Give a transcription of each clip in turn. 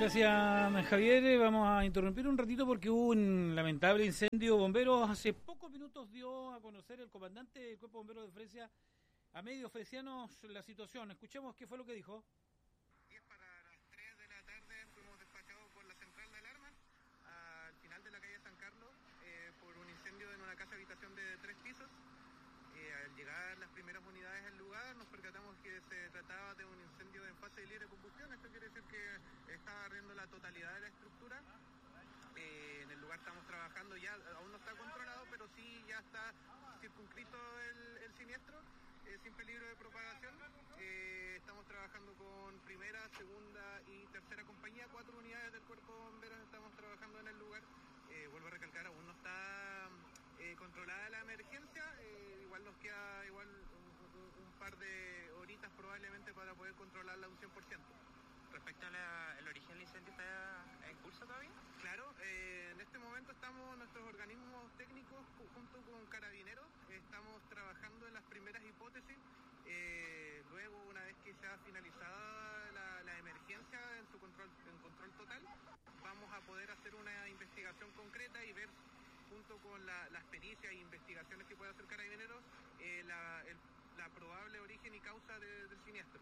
gracias Javier. Vamos a interrumpir un ratito porque hubo un lamentable incendio. Bomberos hace pocos minutos dio a conocer el comandante del Cuerpo de Bomberos de Fresia a medios fresianos la situación. Escuchemos qué fue lo que dijo. 10 para las 3 de la tarde fuimos despachados por la central de alarma al final de la calle San Carlos por un incendio en una casa habitación de 3 pisos. Al llegar las primeras unidades al lugar nos percatamos que se trataba de un incendio en fase de libre combustión. Esto quiere decir que estaba ardiendo la totalidad de la estructura. En el lugar estamos trabajando, ya aún no está controlado, pero sí ya está circunscrito el siniestro, sin peligro de propagación. Estamos trabajando con primera, segunda y tercera compañía, 4 unidades del Cuerpo de Bomberos estamos trabajando en el lugar. Vuelvo a recalcar, aún no está controlada la emergencia, igual nos queda un par de horitas probablemente para poder controlarla un 100%. Respecto al origen del incendio, ¿está en curso todavía? Claro, en este momento estamos, nuestros organismos técnicos junto con Carabineros, estamos trabajando en las primeras hipótesis. Luego, una vez que sea finalizada la emergencia en control total, vamos a poder hacer una investigación concreta y ver, junto con las pericias e investigaciones que puede hacer Carabineros, la probable origen y causa del siniestro.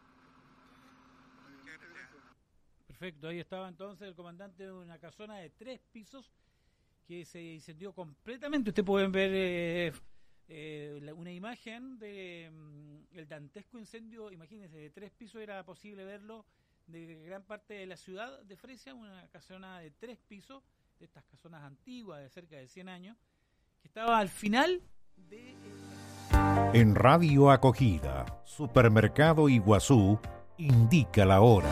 Perfecto, ahí estaba entonces el comandante de una casona de 3 pisos que se incendió completamente. Ustedes pueden ver una imagen de el dantesco incendio. Imagínense, de 3 pisos era posible verlo de gran parte de la ciudad de Fresia, una casona de 3 pisos, de estas casonas antiguas de cerca de 100 años, que estaba al final de... En Radio Acogida, Supermercado Iguazú, indica la hora.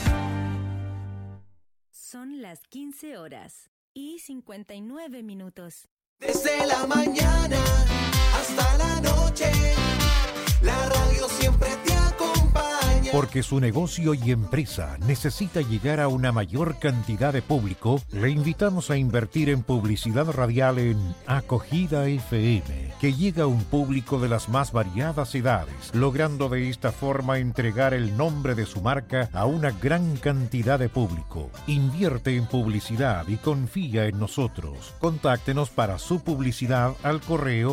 Son las 15 horas y 59 minutos. Desde la mañana hasta la noche, la radio siempre te acompaña. Porque su negocio y empresa necesita llegar a una mayor cantidad de público, le invitamos a invertir en publicidad radial en Acogida FM, que llega a un público de las más variadas edades, logrando de esta forma entregar el nombre de su marca a una gran cantidad de público. Invierte en publicidad y confía en nosotros. Contáctenos para su publicidad al correo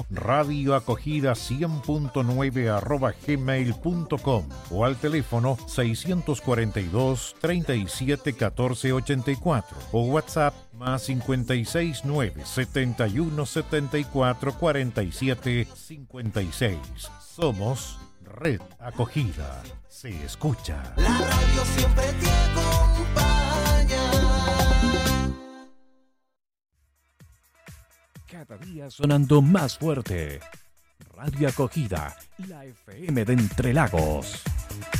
radioacogida100.9@gmail.com o al teléfono 642 37 14 84 o WhatsApp más 569 71 74 47 56. Somos Red Acogida. Se escucha. La radio siempre te acompaña. Cada día sonando más fuerte. Radio Acogida, la FM de Entre Lagos.